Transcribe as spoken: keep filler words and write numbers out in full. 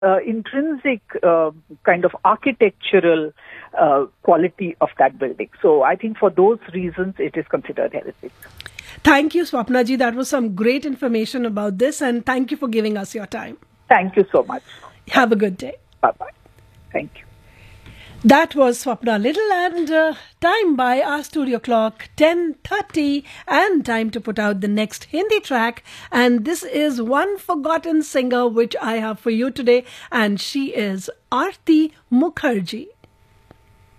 uh, intrinsic uh, kind of architectural uh, quality of that building. So I think for those reasons, it is considered heritage. Thank you, Swapna ji. That was some great information about this, and thank you for giving us your time. Thank you so much. Have a good day. Bye-bye. Thank you. That was Swapna Little, and uh, time by our studio clock, ten thirty, and time to put out the next Hindi track. And this is one forgotten singer which I have for you today, and she is Aarti Mukherjee.